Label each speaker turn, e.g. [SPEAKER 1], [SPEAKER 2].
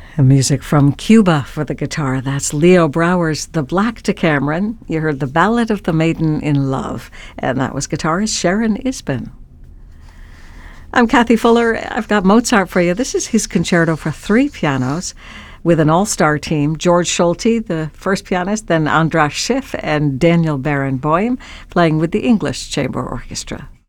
[SPEAKER 1] Music from Cuba for the guitar. That's Leo Brouwer's The Black Decameron. You heard the Ballad of the Maiden in Love, and that was guitarist Sharon Isbin. I'm Kathy Fuller. I've got Mozart for you. This is his concerto for 3 pianos with an all-star team. George Solti, the first pianist, then Andras Schiff and Daniel Barenboim playing with the English Chamber Orchestra.